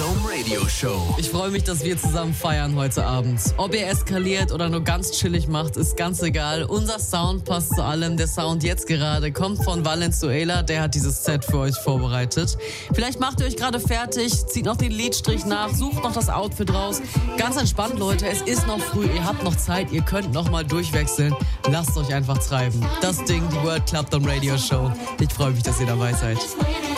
Dome Radio Show. Ich freue mich, dass wir zusammen feiern heute Abend. Ob ihr eskaliert oder nur ganz chillig macht, ist ganz egal. Unser Sound passt zu allem. Der Sound jetzt gerade kommt von Valenzuela. Der hat dieses Set für euch vorbereitet. Vielleicht macht ihr euch gerade fertig, zieht noch den Lidstrich nach, sucht noch das Outfit raus. Ganz entspannt, Leute. Es ist noch früh. Ihr habt noch Zeit. Ihr könnt noch mal durchwechseln. Lasst euch einfach treiben. Das Ding, die World Club Dome Radio Show. Ich freue mich, dass ihr dabei seid.